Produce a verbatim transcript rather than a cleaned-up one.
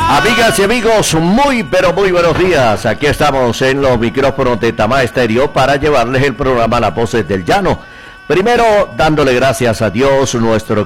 Amigas y amigos, muy pero muy buenos días. Aquí estamos en los micrófonos de Tamá Estéreo para llevarles el programa Las Voces del Llano. Primero, dándole gracias a Dios, nuestro